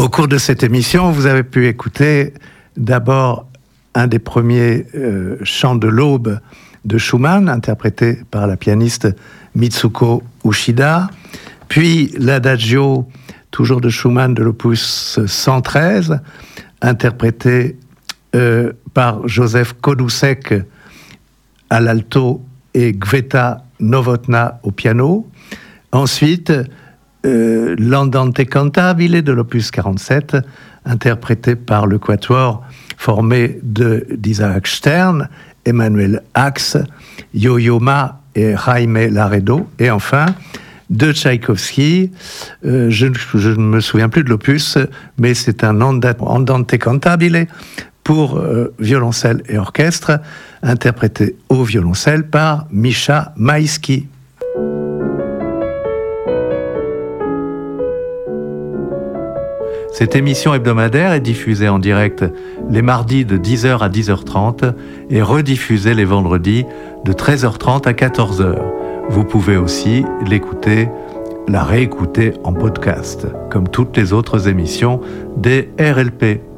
Au cours de cette émission, vous avez pu écouter d'abord un des premiers chants de l'aube de Schumann, interprété par la pianiste Mitsuko Uchida, puis l'adagio, toujours de Schumann, de l'opus 113, interprété par Joseph Kodusek à l'alto et Gveta Novotná au piano. Ensuite, l'Andante cantabile de l'opus 47, interprété par le quatuor formé d'Isaac Stern, Emmanuel Ax, Yo-Yo Ma et Jaime Laredo, et enfin de Tchaïkovski. Je ne me souviens plus de l'opus, mais c'est un Andante cantabile pour violoncelle et orchestre, interprété au violoncelle par Misha Maïski. Cette émission hebdomadaire est diffusée en direct les mardis de 10h à 10h30 et rediffusée les vendredis de 13h30 à 14h. Vous pouvez aussi la réécouter en podcast, comme toutes les autres émissions des RLP.